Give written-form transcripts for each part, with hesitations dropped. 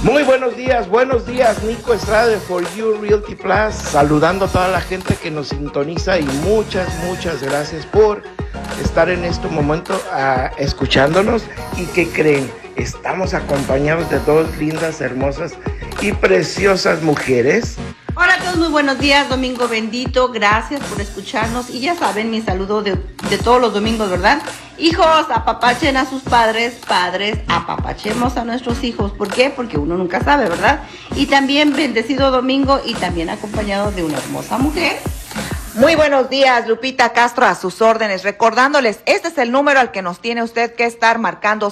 Muy buenos días, Nico Estrada de For You Realty Plus, saludando a toda la gente que nos sintoniza y muchas gracias por estar en este momento escuchándonos. ¿Y qué creen? Estamos acompañados de dos lindas, hermosas y preciosas mujeres. Hola a todos, muy buenos días, domingo bendito, gracias por escucharnos y ya saben mi saludo de todos los domingos, ¿verdad? Hijos, apapachen a sus padres, padres, apapachemos a nuestros hijos. ¿Por qué? Porque uno nunca sabe, ¿verdad? Y también bendecido domingo y también acompañado de una hermosa mujer. Muy buenos días, Lupita Castro, a sus órdenes. Recordándoles, este es el número al que nos tiene usted que estar marcando,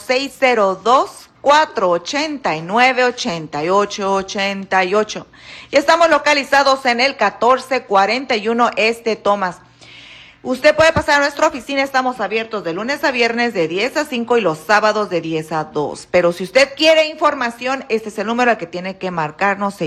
602-489-8888. Y estamos localizados en el 1441 Thomas. Usted puede pasar a nuestra oficina, estamos abiertos de lunes a viernes de 10 a 5 y los sábados de 10 a 2. Pero si usted quiere información, este es el número al que tiene que marcarnos,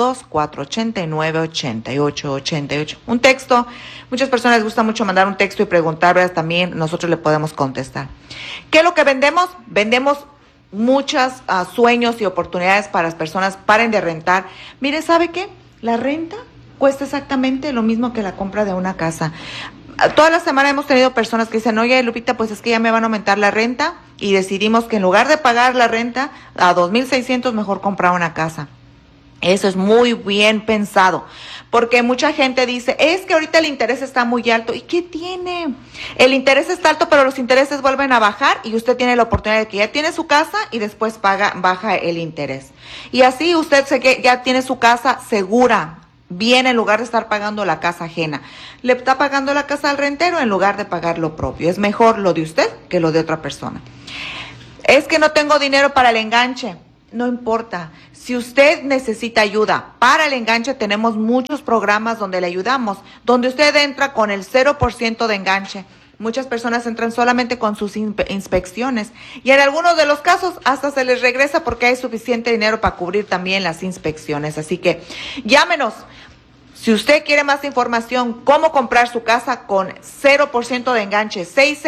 602-489-8888. Un texto, muchas personas les gusta mucho mandar un texto y preguntar, ¿verdad? También nosotros le podemos contestar. ¿Qué es lo que vendemos? Vendemos muchos sueños y oportunidades para las personas. Paren de rentar. Mire, ¿sabe qué? La renta cuesta exactamente lo mismo que la compra de una casa. Toda la semana hemos tenido personas que dicen, oye, Lupita, pues es que ya me van a aumentar la renta y decidimos que en lugar de pagar la renta a 2,600 mejor comprar una casa. Eso es muy bien pensado, porque mucha gente dice, es que ahorita el interés está muy alto. ¿Y qué tiene? El interés está alto, pero los intereses vuelven a bajar y usted tiene la oportunidad de que ya tiene su casa y después baja el interés. Y así usted ya tiene su casa segura, bien, en lugar de estar pagando la casa ajena. Le está pagando la casa al rentero en lugar de pagar lo propio. Es mejor lo de usted que lo de otra persona. Es que no tengo dinero para el enganche. No importa. Si usted necesita ayuda para el enganche, tenemos muchos programas donde le ayudamos, donde usted entra con el 0% de enganche. Muchas personas entran solamente con sus inspecciones y en algunos de los casos hasta se les regresa porque hay suficiente dinero para cubrir también las inspecciones. Así que llámenos. Si usted quiere más información, cómo comprar su casa con 0% de enganche,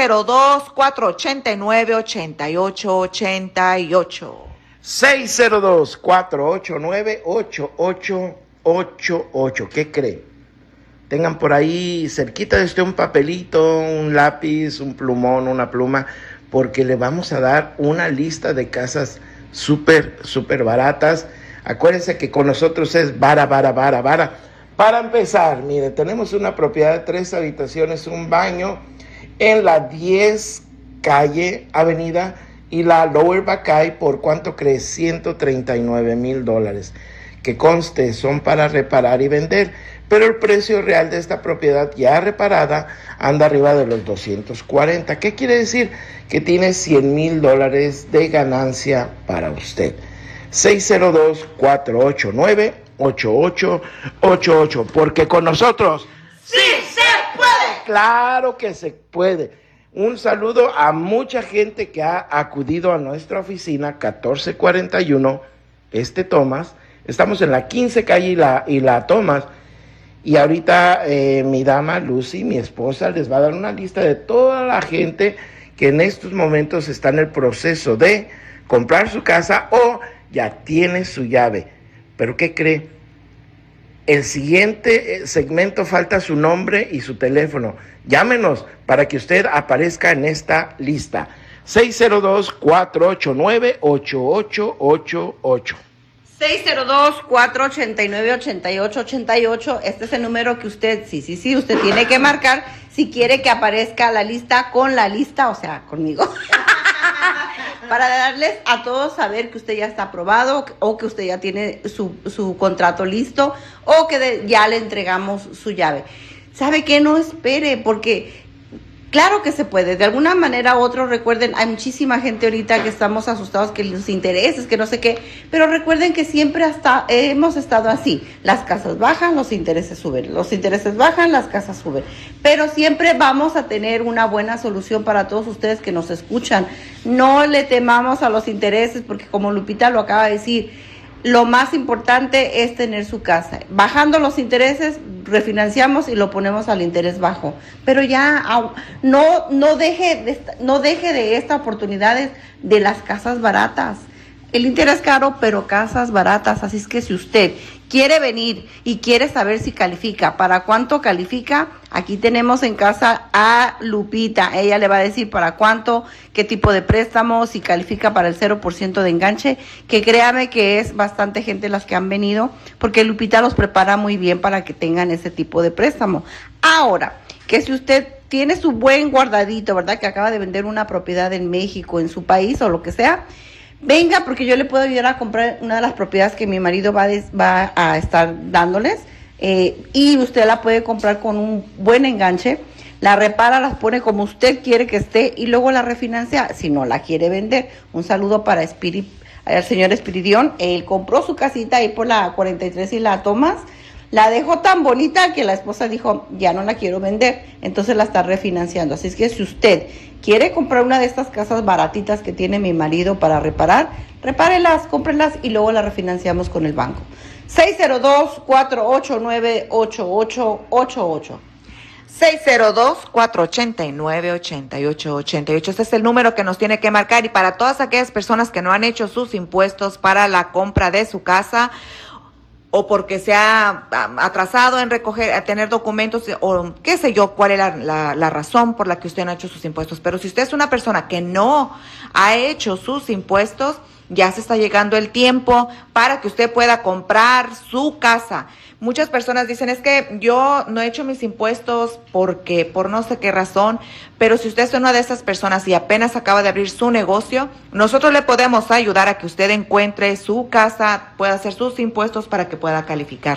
602-489-8888. 602-489-8888. ¿Qué cree? Tengan por ahí cerquita de usted un papelito, un lápiz, un plumón, una pluma, porque le vamos a dar una lista de casas súper baratas. Acuérdense que con nosotros es vara. Para empezar, mire, tenemos una propiedad de 3 habitaciones, un baño en la 10 calle Avenida y la Lower Buckeye, ¿por cuánto cree? $139,000. Que conste, son para reparar y vender, pero el precio real de esta propiedad ya reparada anda arriba de los 240. ¿Qué quiere decir? Que tiene $100,000 de ganancia para usted. 602-489-8888, porque con nosotros ¡sí se puede! ¡Claro que se puede! Un saludo a mucha gente que ha acudido a nuestra oficina 1441 Thomas. Estamos en la 15 calle y la Thomas. Y ahorita mi dama Lucy, mi esposa, les va a dar una lista de toda la gente que en estos momentos está en el proceso de comprar su casa o ya tiene su llave. ¿Pero qué cree? El siguiente segmento falta su nombre y su teléfono. Llámenos para que usted aparezca en esta lista. 602-489-8888. 602-489-8888. Este es el número que usted, sí, usted tiene que marcar si quiere que aparezca la lista con la lista, o sea, conmigo. Para darles a todos saber que usted ya está aprobado o que usted ya tiene su contrato listo o que ya le entregamos su llave. ¿Sabe qué? No espere, porque claro que se puede. De alguna manera u otra, recuerden, hay muchísima gente ahorita que estamos asustados que los intereses, que no sé qué, pero recuerden que siempre hemos estado así. Las casas bajan, los intereses suben. Los intereses bajan, las casas suben. Pero siempre vamos a tener una buena solución para todos ustedes que nos escuchan. No le temamos a los intereses porque, como Lupita lo acaba de decir, lo más importante es tener su casa. Bajando los intereses, refinanciamos y lo ponemos al interés bajo. Pero ya no deje de esta oportunidad de las casas baratas. El Inter es caro, pero casas baratas, así es que si usted quiere venir y quiere saber si califica, para cuánto califica, aquí tenemos en casa a Lupita. Ella le va a decir para cuánto, qué tipo de préstamo, si califica para el 0% de enganche, que créame que es bastante gente las que han venido, porque Lupita los prepara muy bien para que tengan ese tipo de préstamo. Ahora, que si usted tiene su buen guardadito, ¿verdad? Que acaba de vender una propiedad en México, en su país o lo que sea, venga, porque yo le puedo ayudar a comprar una de las propiedades que mi marido va a estar dándoles, y usted la puede comprar con un buen enganche, la repara, las pone como usted quiere que esté y luego la refinancia si no la quiere vender. Un saludo para al señor Espiridión. Él compró su casita ahí por la 43 y la Tomás. La dejó tan bonita que la esposa dijo, ya no la quiero vender, entonces la está refinanciando. Así es que si usted quiere comprar una de estas casas baratitas que tiene mi marido para reparar, repárelas, cómprenlas y luego las refinanciamos con el banco. 602-489-8888. 602-489-8888. Este es el número que nos tiene que marcar, y para todas aquellas personas que no han hecho sus impuestos para la compra de su casa, o porque se ha atrasado en a tener documentos, o qué sé yo, cuál es la razón por la que usted no ha hecho sus impuestos. Pero si usted es una persona que no ha hecho sus impuestos, ya se está llegando el tiempo para que usted pueda comprar su casa. Muchas personas dicen, es que yo no he hecho mis impuestos porque por no sé qué razón, pero si usted es una de esas personas y apenas acaba de abrir su negocio, nosotros le podemos ayudar a que usted encuentre su casa, pueda hacer sus impuestos para que pueda calificar.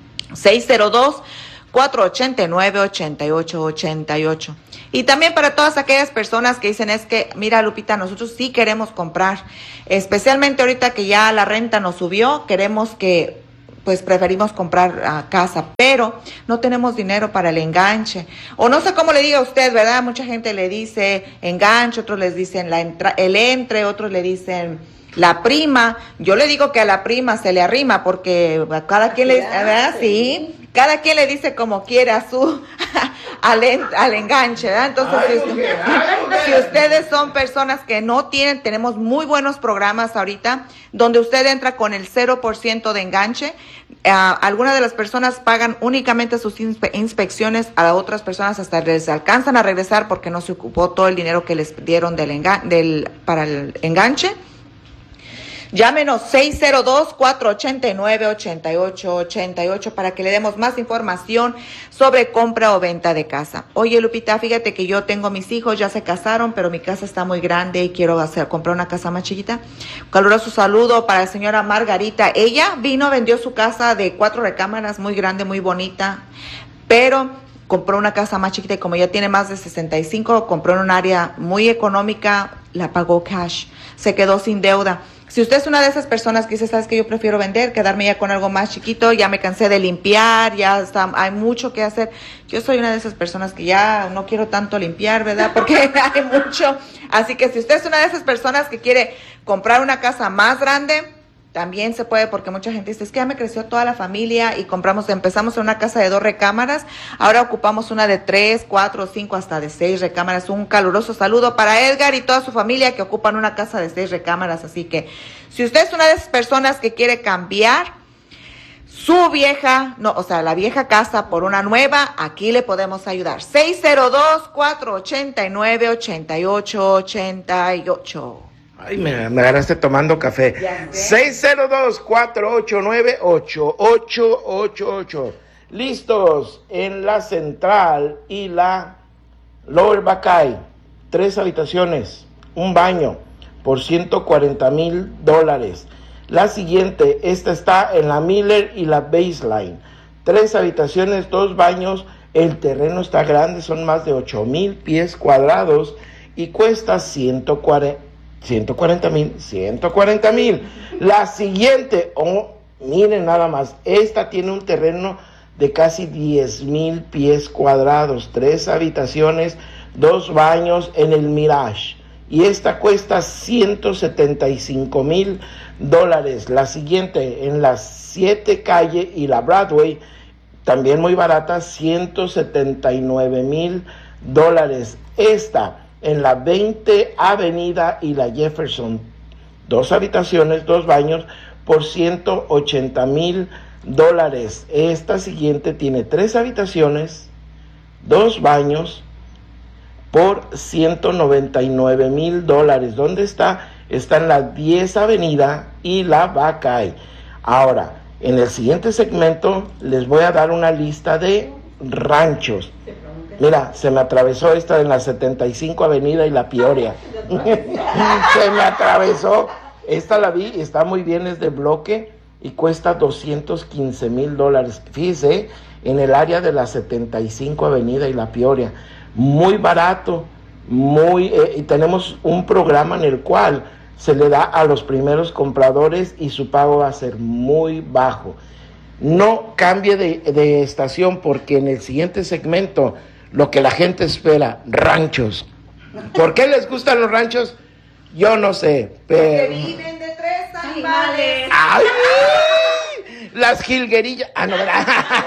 602-489-8888. Y también para todas aquellas personas que dicen, es que, mira, Lupita, nosotros sí queremos comprar, especialmente ahorita que ya la renta nos subió, pues preferimos comprar casa, pero no tenemos dinero para el enganche. O no sé cómo le diga a usted, ¿verdad? Mucha gente le dice enganche, otros les dicen el entre, otros le dicen la prima. Yo le digo que a la prima se le arrima, porque a cada quien le, ¿verdad? Sí, cada quien le dice como quiere a su al enganche, ¿verdad? Entonces, si ustedes son personas que no tenemos muy buenos programas ahorita, donde usted entra con el 0% de enganche. Algunas de las personas pagan únicamente sus inspecciones, a otras personas hasta les alcanzan a regresar porque no se ocupó todo el dinero que les dieron para el enganche. Llámenos 602-489-8888 para que le demos más información sobre compra o venta de casa. Oye, Lupita, fíjate que yo tengo mis hijos, ya se casaron, pero mi casa está muy grande y quiero comprar una casa más chiquita. Un caluroso saludo para la señora Margarita. Ella vendió su casa de 4 recámaras, muy grande, muy bonita, pero compró una casa más chiquita y como ya tiene más de 65, compró en un área muy económica, la pagó cash, se quedó sin deuda. Si usted es una de esas personas que dice, sabes que yo prefiero vender, quedarme ya con algo más chiquito, ya me cansé de limpiar, hay mucho que hacer. Yo soy una de esas personas que ya no quiero tanto limpiar, ¿verdad? Porque hay mucho. Así que si usted es una de esas personas que quiere comprar una casa más grande, también se puede, porque mucha gente dice, es que ya me creció toda la familia y empezamos en una casa de 2 recámaras, ahora ocupamos una de 3, 4, 5, hasta de 6 recámaras. Un caluroso saludo para Edgar y toda su familia que ocupan una casa de 6 recámaras. Así que, si usted es una de esas personas que quiere cambiar la vieja casa por una nueva, aquí le podemos ayudar. 602-489-8888. Ay, me agarraste tomando café. 602-489-8888. Listos en la Central y la Lower Buckeye. 3 habitaciones, un baño por $140,000. La siguiente, esta está en la Miller y la Baseline. 3 habitaciones, 2 baños. El terreno está grande, son más de 8,000 pies cuadrados y cuesta 140,000. La siguiente, miren nada más, esta tiene un terreno de casi 10,000 pies cuadrados, 3 habitaciones, 2 baños en el Mirage. Y esta cuesta $175,000. La siguiente, en la 7 calle y la Broadway, también muy barata, $179,000. Esta, en la 20 Avenida y la Jefferson, 2 habitaciones, 2 baños, por $180,000. Esta siguiente tiene 3 habitaciones, 2 baños, por $199,000. ¿Dónde está? Está en la 10 Avenida y la Bacay. Ahora, en el siguiente segmento les voy a dar una lista de ranchos. Mira, se me atravesó esta en la 75 Avenida y la Peoria. Se me atravesó. Esta la vi, está muy bien, es de bloque y cuesta $215,000. Fíjese, en el área de la 75 Avenida y la Peoria. Muy barato, y tenemos un programa en el cual se le da a los primeros compradores y su pago va a ser muy bajo. No cambie de estación, porque en el siguiente segmento lo que la gente espera, ranchos. ¿Por qué les gustan los ranchos? Yo no sé, pero... Porque viven de 3 animales. ¡Ay! Las jilguerillas. No, ¿verdad?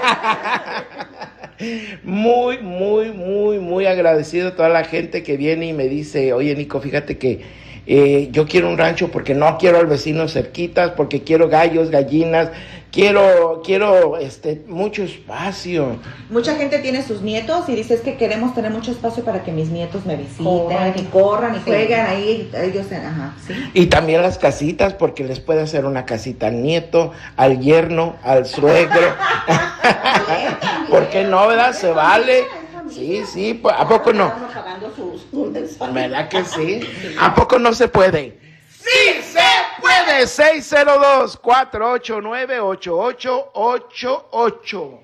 Muy agradecido a toda la gente que viene y me dice, oye, Nico, fíjate que yo quiero un rancho porque no quiero al vecino cerquitas, porque quiero gallos, gallinas, quiero mucho espacio. Mucha gente tiene sus nietos y dice, es que queremos tener mucho espacio para que mis nietos me visiten, y corran y jueguen ahí, ellos, ¿sí? Y también las casitas, porque les puede hacer una casita al nieto, al yerno, al suegro. ¿Por qué no, verdad? Se vale. Sí, ¿a poco no? ¿Verdad que sí? ¿A poco no se puede? ¡Sí se puede! 602-489-8888.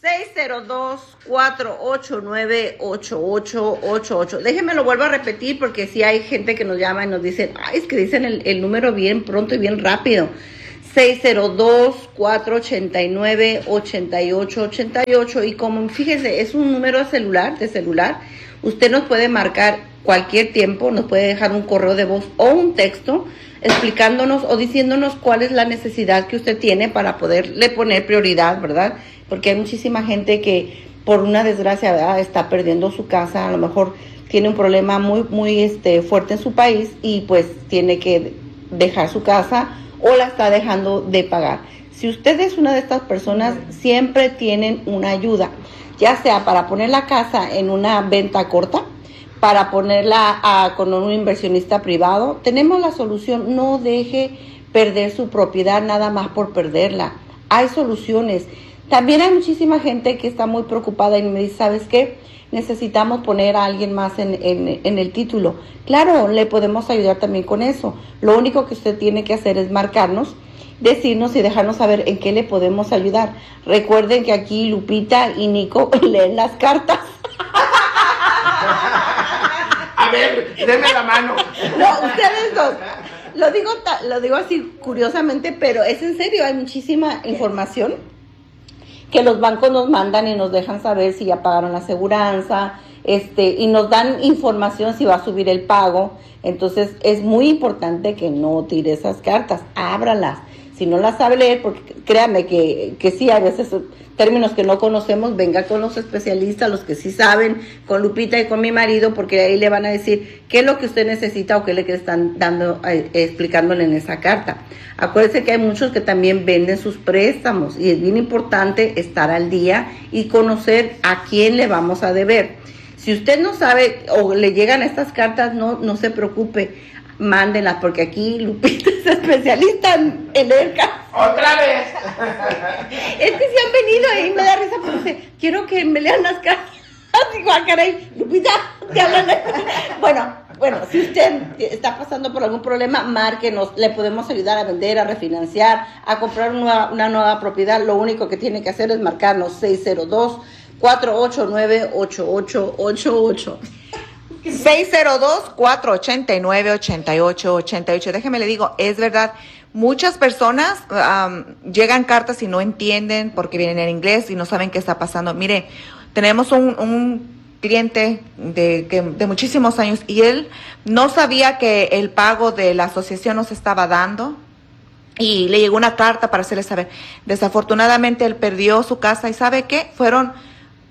602-489-8888. Déjenme lo vuelvo a repetir, porque si hay gente que nos llama y nos dicen, es que dicen el número bien pronto y bien rápido. 602-489-8888. Y como fíjese, es un número de celular, usted nos puede marcar cualquier tiempo, nos puede dejar un correo de voz o un texto explicándonos o diciéndonos cuál es la necesidad que usted tiene para poderle poner prioridad, ¿verdad? Porque hay muchísima gente que por una desgracia, ¿verdad?, está perdiendo su casa, a lo mejor tiene un problema muy fuerte en su país y pues tiene que dejar su casa o la está dejando de pagar. Si usted es una de estas personas, siempre tienen una ayuda, ya sea para poner la casa en una venta corta, para ponerla con un inversionista privado. Tenemos la solución. No deje perder su propiedad nada más por perderla. Hay soluciones. También hay muchísima gente que está muy preocupada y me dice, ¿sabes qué? Necesitamos poner a alguien más en el título. Claro, le podemos ayudar también con eso. Lo único que usted tiene que hacer es marcarnos, decirnos y dejarnos saber en qué le podemos ayudar. Recuerden que aquí Lupita y Nico leen las cartas. A ver, denme la mano. No, ustedes dos. Lo digo así curiosamente, pero es en serio. Hay muchísima información que los bancos nos mandan y nos dejan saber si ya pagaron la aseguranza, y nos dan información si va a subir el pago. Entonces es muy importante que no tire esas cartas, ábralas. Si no las sabe leer, porque créanme que sí, a veces términos que no conocemos, venga con los especialistas, los que sí saben, con Lupita y con mi marido, porque ahí le van a decir qué es lo que usted necesita o qué es lo que le están dando, explicándole en esa carta. Acuérdense que hay muchos que también venden sus préstamos y es bien importante estar al día y conocer a quién le vamos a deber. Si usted no sabe o le llegan estas cartas, no se preocupe. Mándenlas, porque aquí Lupita es especialista en leer cartas. ¡Otra vez! Es que si han venido y me da risa porque dice, quiero que me lean las cartas. Digo, caray, Lupita, te hablan. Bueno, si usted está pasando por algún problema, márquenos, le podemos ayudar a vender, a refinanciar, a comprar una nueva propiedad. Lo único que tiene que hacer es marcarnos 602-489-8888. 602-489-8888. Déjeme le digo, es verdad, muchas personas llegan cartas y no entienden porque vienen en inglés y no saben qué está pasando. Mire, tenemos un cliente de muchísimos años y él no sabía que el pago de la asociación no se estaba dando y le llegó una carta para hacerle saber. Desafortunadamente él perdió su casa y ¿sabe qué? Fueron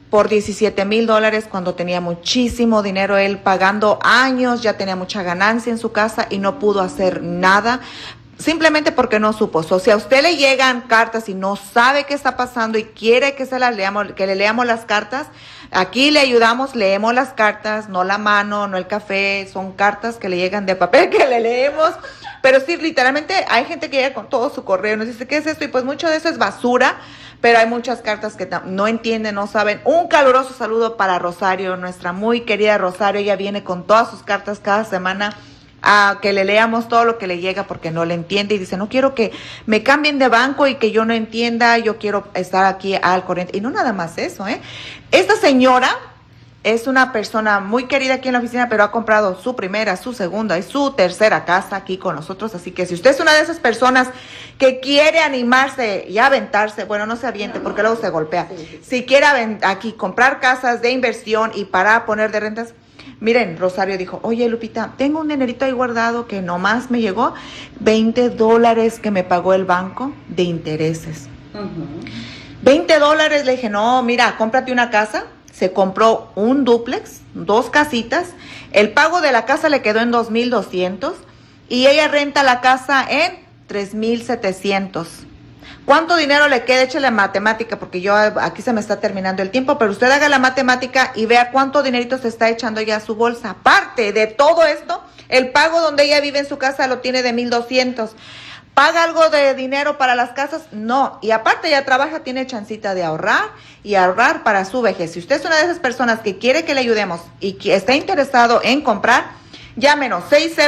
por $17,000 cuando tenía muchísimo dinero, él pagando años, ya tenía mucha ganancia en su casa y no pudo hacer nada. Simplemente porque no supo. Si a usted le llegan cartas y no sabe qué está pasando y quiere que que le leamos las cartas, aquí le ayudamos, leemos las cartas, no la mano, no el café, son cartas que le llegan de papel que le leemos. Pero sí, literalmente hay gente que llega con todo su correo, nos dice, ¿qué es esto? Y pues mucho de eso es basura, pero hay muchas cartas que no entienden, no saben. Un caluroso saludo para Rosario, nuestra muy querida Rosario. Ella viene con todas sus cartas cada semana a que le leamos todo lo que le llega porque no le entiende y dice, no quiero que me cambien de banco y que yo no entienda, yo quiero estar aquí al corriente. Y no nada más eso, Esta señora es una persona muy querida aquí en la oficina, pero ha comprado su primera, su segunda y su tercera casa aquí con nosotros. Así que si usted es una de esas personas que quiere animarse y aventarse, bueno, no se aviente porque luego se golpea. Si quiere aquí comprar casas de inversión y para poner de rentas, miren, Rosario dijo, oye Lupita, tengo un dinerito ahí guardado que nomás me llegó $20 que me pagó el banco de intereses. $20, le dije, no, mira, cómprate una casa. Se compró un dúplex, 2 casitas. El pago de la casa le quedó en $2,200 y ella renta la casa en $3,700. ¿Cuánto dinero le queda? Échale matemática porque yo aquí se me está terminando el tiempo, pero usted haga la matemática y vea cuánto dinerito se está echando ya a su bolsa. Aparte de todo esto, el pago donde ella vive en su casa lo tiene de $1,200. ¿Paga algo de dinero para las casas? No. Y aparte ella trabaja, tiene chancita de ahorrar y ahorrar para su vejez. Si usted es una de esas personas que quiere que le ayudemos y que está interesado en comprar, llámenos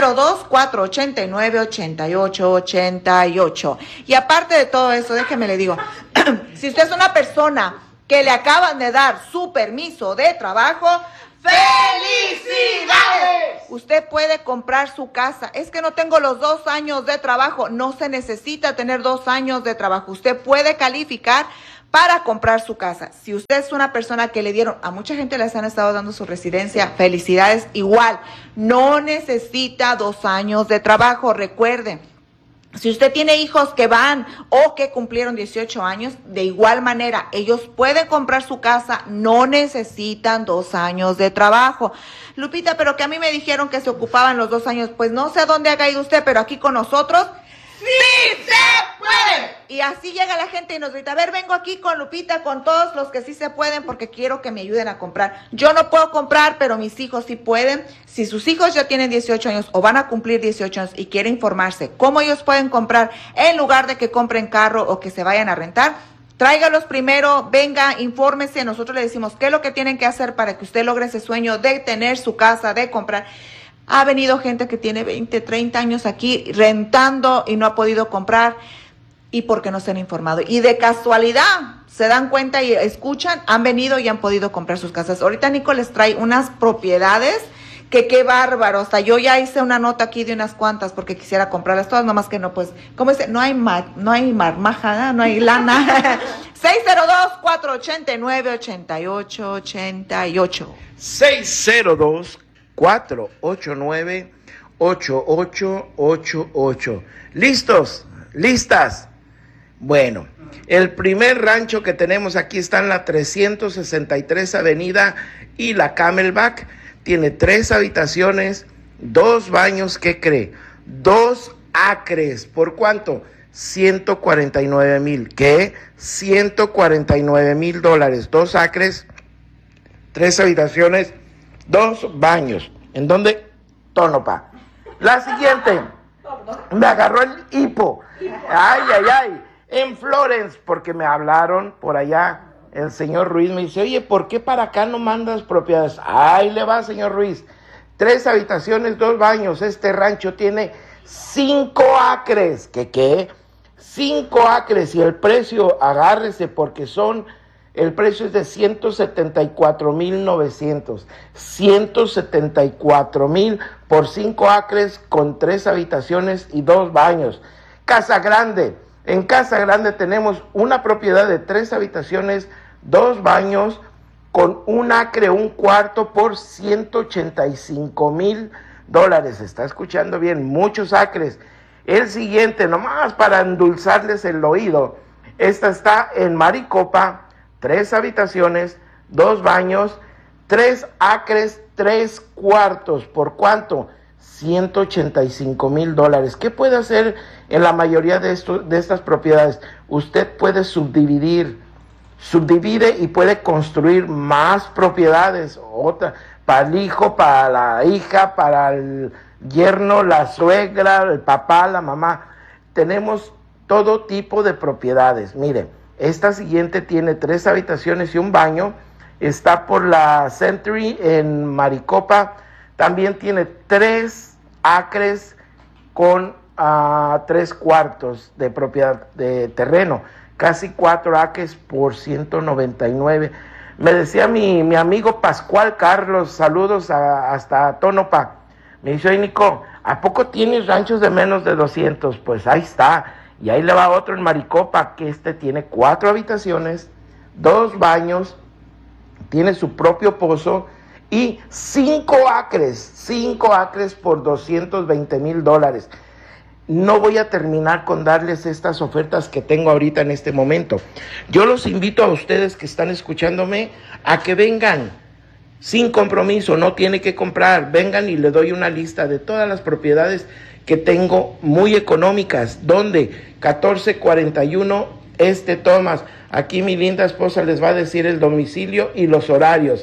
602-489-8888. Y aparte de todo eso, déjeme le digo, si usted es una persona que le acaban de dar su permiso de trabajo, ¡felicidades! Usted puede comprar su casa. Es que no tengo los 2 años de trabajo. No se necesita tener 2 años de trabajo. Usted puede calificar para comprar su casa. Si usted es una persona que le dieron, a mucha gente les han estado dando su residencia, felicidades. Igual, no necesita 2 años de trabajo. Recuerden, si usted tiene hijos que van o que cumplieron 18 años, de igual manera, ellos pueden comprar su casa, no necesitan 2 años de trabajo. Lupita, pero que a mí me dijeron que se ocupaban los 2 años. Pues no sé a dónde ha caído usted, pero aquí con nosotros, ¡sí se puede! Y así llega la gente y nos grita, a ver, vengo aquí con Lupita, con todos los que sí se pueden, porque quiero que me ayuden a comprar. Yo no puedo comprar, pero mis hijos sí pueden. Si sus hijos ya tienen 18 años o van a cumplir 18 años y quieren informarse cómo ellos pueden comprar en lugar de que compren carro o que se vayan a rentar, tráigalos primero, venga, infórmese. Nosotros le decimos qué es lo que tienen que hacer para que usted logre ese sueño de tener su casa, de comprar. Ha venido gente que tiene 20, 30 años aquí rentando y no ha podido comprar y porque no se han informado. Y de casualidad se dan cuenta y escuchan, han venido y han podido comprar sus casas. Ahorita Nico les trae unas propiedades que qué bárbaro. O sea, yo ya hice una nota aquí de unas cuantas porque quisiera comprarlas todas, nomás que no, pues, ¿cómo dice? No hay marmaja, no hay lana. 602-489-8888. 602-489-8888. ¿Listos? ¿Listas? Bueno, el primer rancho que tenemos aquí está en la 363 Avenida y la Camelback. Tiene 3 habitaciones, 2 baños. ¿Qué cree? 2 acres. ¿Por cuánto? $149,000. ¿Qué? $149,000. 2 acres, 3 habitaciones, 2 baños. ¿En dónde? Tonopah. La siguiente. Me agarró el hipo. Ay, ay, ay. En Florence, porque me hablaron por allá. El señor Ruiz me dice, oye, ¿por qué para acá no mandas propiedades? Ahí le va, señor Ruiz. 3 habitaciones, 2 baños. Este rancho tiene 5 acres. ¿Qué? 5 acres. Y el precio, agárrese, porque el precio es de $174,900. $174,000 por 5 acres con 3 habitaciones y 2 baños. Casa Grande. En Casa Grande tenemos una propiedad de 3 habitaciones, 2 baños, con 1 acre, 1 cuarto por $185,000. Está escuchando bien, muchos acres. El siguiente, nomás para endulzarles el oído, esta está en Maricopa, 3 habitaciones, 2 baños, 3 acres, 3 cuartos. ¿Por cuánto? $185,000. ¿Qué puede hacer en la mayoría de estas propiedades? Usted puede subdivide y puede construir más propiedades, otra, para el hijo, para la hija, para el yerno, la suegra, el papá, la mamá. Tenemos todo tipo de propiedades. Miren, esta siguiente tiene 3 habitaciones y un baño. Está por la Century en Maricopa. También tiene 3 acres con 3 cuartos de propiedad de terreno. Casi 4 acres por 199. Me decía mi amigo Pascual Carlos, saludos hasta Tónopa. Me dice, oye, Nico, ¿a poco tienes ranchos de menos de 200? Pues ahí está. Y ahí le va otro en Maricopa, que tiene 4 habitaciones, 2 baños, tiene su propio pozo y 5 acres por $220,000. No voy a terminar con darles estas ofertas que tengo ahorita en este momento. Yo los invito a ustedes que están escuchándome a que vengan sin compromiso, no tiene que comprar. Vengan y le doy una lista de todas las propiedades que tengo muy económicas. ¿Dónde? 1441 Thomas. Aquí mi linda esposa les va a decir el domicilio y los horarios.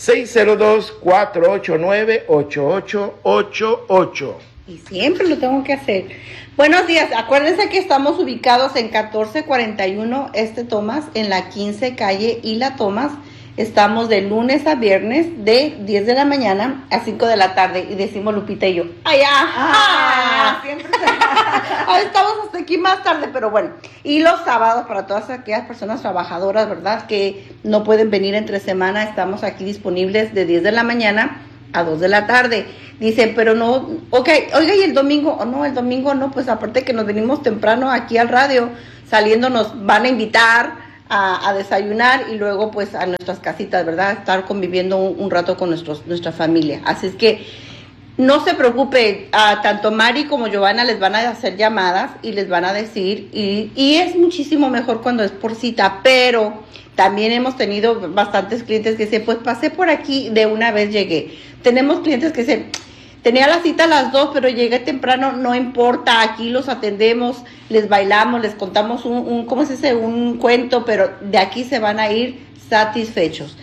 602-489-8888. Y siempre lo tengo que hacer. Buenos días, acuérdense que estamos ubicados en 1441 Thomas, en la 15 calle y la Thomas. Estamos de lunes a viernes de 10 de la mañana a 5 de la tarde. Y decimos Lupita y yo, siempre estamos hasta aquí más tarde, pero bueno. Y los sábados para todas aquellas personas trabajadoras, ¿verdad? Que no pueden venir entre semana, estamos aquí disponibles de 10 de la mañana a 2 de la tarde. Dicen, pero no, oiga, ¿y el domingo? Oh, no, el domingo no, pues aparte que nos venimos temprano aquí al radio, saliendo nos van a invitar a desayunar y luego pues a nuestras casitas, ¿verdad? Estar conviviendo un rato con nuestra familia. Así es que no se preocupe, tanto Mari como Giovanna les van a hacer llamadas y les van a decir, y es muchísimo mejor cuando es por cita, pero también hemos tenido bastantes clientes que dicen, pues pasé por aquí, de una vez llegué. Tenemos clientes que dicen, tenía la cita a las 2, pero llegué temprano, no importa, aquí los atendemos, les bailamos, les contamos un cuento, pero de aquí se van a ir satisfechos.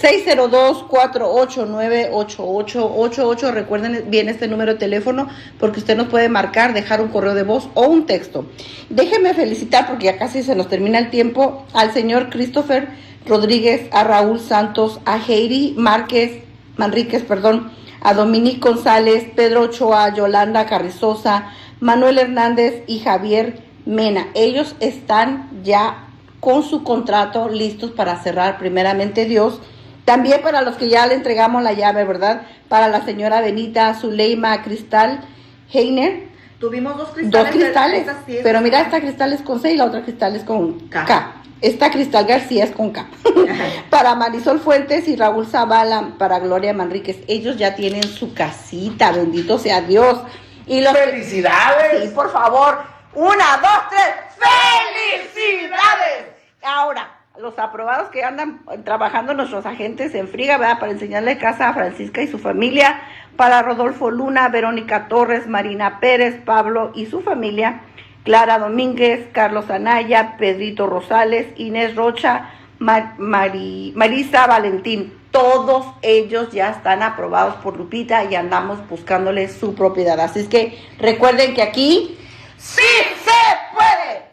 602-489-8888. Recuerden bien este número de teléfono porque usted nos puede marcar, dejar un correo de voz o un texto. Déjenme felicitar, porque ya casi se nos termina el tiempo, al señor Christopher Rodríguez, a Raúl Santos, a Heidi Manríquez, a Dominique González, Pedro Ochoa, Yolanda Carrizosa, Manuel Hernández y Javier Mena. Ellos están ya con su contrato listos para cerrar, primeramente Dios. También para los que ya le entregamos la llave, ¿verdad? Para la señora Benita Zuleima Cristal Heiner. Tuvimos 2 cristales. 2 cristales, pero mira, esta cristal es con C y la otra cristal es con K. Esta Cristal García es con K. Para Marisol Fuentes y Raúl Zavala, para Gloria Manríquez. Ellos ya tienen su casita, bendito sea Dios. Y ¡Felicidades! Sí, por favor. 1, 2, 3. ¡Felicidades! Ahora, los aprobados que andan trabajando nuestros agentes en friga, ¿verdad? Para enseñarle casa a Francisca y su familia. Para Rodolfo Luna, Verónica Torres, Marina Pérez, Pablo y su familia. Clara Domínguez, Carlos Anaya, Pedrito Rosales, Inés Rocha, Marisa Valentín. Todos ellos ya están aprobados por Lupita y andamos buscándoles su propiedad. Así es que recuerden que aquí ¡sí se puede!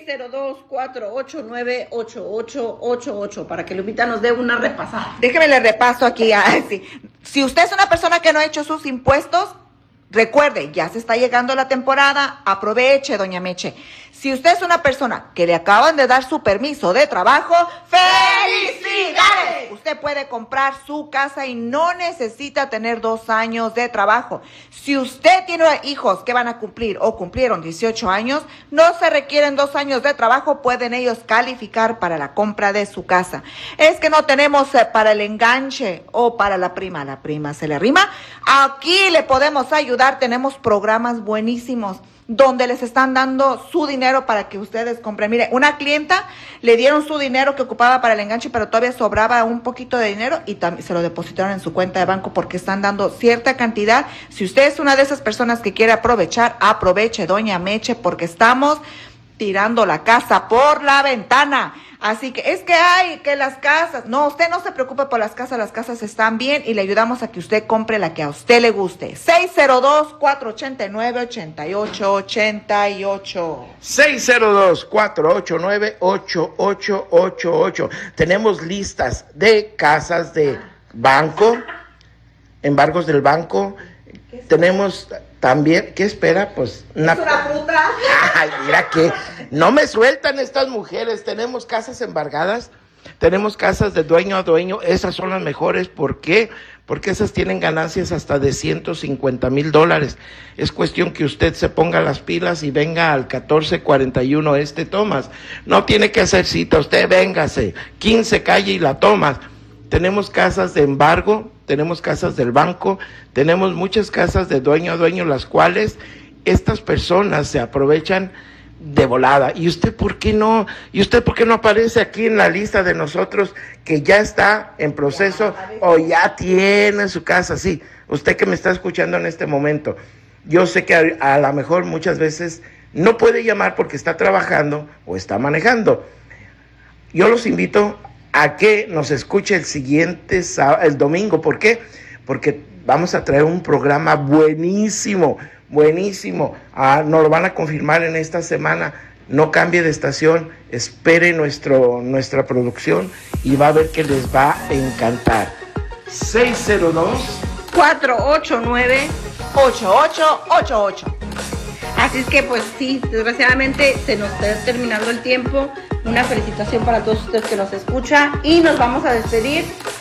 602-489-8888 para que Lupita nos dé una repasada. Déjeme le repaso aquí. Sí. Si usted es una persona que no ha hecho sus impuestos, recuerde, ya se está llegando la temporada, aproveche, doña Meche. Si usted es una persona que le acaban de dar su permiso de trabajo, ¡felicidades! Usted puede comprar su casa y no necesita tener 2 años de trabajo. Si usted tiene hijos que van a cumplir o cumplieron 18 años, no se requieren 2 años de trabajo, pueden ellos calificar para la compra de su casa. Es que no tenemos para el enganche o para la prima se le arrima. Aquí le podemos ayudar, tenemos programas buenísimos. donde les están dando su dinero para que ustedes compren. Mire, una clienta le dieron su dinero que ocupaba para el enganche, pero todavía sobraba un poquito de dinero y también se lo depositaron en su cuenta de banco porque están dando cierta cantidad. Si usted es una de esas personas que quiere aprovechar, aproveche, doña Meche, porque estamos tirando la casa por la ventana. Así que es que hay que las casas, no, usted no se preocupe por las casas están bien y le ayudamos a que usted compre la que a usted le guste. 602-489-8888. 602-489-8888. Tenemos listas de casas de banco, embargos del banco. Tenemos también, ¿qué espera? Pues una fruta. Ay, mira que no me sueltan estas mujeres. Tenemos casas embargadas, tenemos casas de dueño a dueño. Esas son las mejores. ¿Por qué? Porque esas tienen ganancias hasta de $150,000. Es cuestión que usted se ponga las pilas y venga al 1441 Thomas. No tiene que hacer cita, usted véngase, 15 calle y la tomas. Tenemos casas de embargo, tenemos casas del banco, tenemos muchas casas de dueño a dueño, las cuales estas personas se aprovechan de volada. ¿Y usted por qué no? ¿Y usted por qué no aparece aquí en la lista de nosotros que ya está en proceso o ya tiene su casa? Sí, usted que me está escuchando en este momento, yo sé que a lo mejor muchas veces no puede llamar porque está trabajando o está manejando. Yo los invito a que nos escuche el domingo. ¿Por qué? Porque vamos a traer un programa buenísimo. Nos lo van a confirmar en esta semana. No cambie de estación, espere nuestra producción y va a ver que les va a encantar. 602-489-8888. Así es que pues sí, desgraciadamente se nos está terminando el tiempo. Una felicitación para todos ustedes que nos escuchan y nos vamos a despedir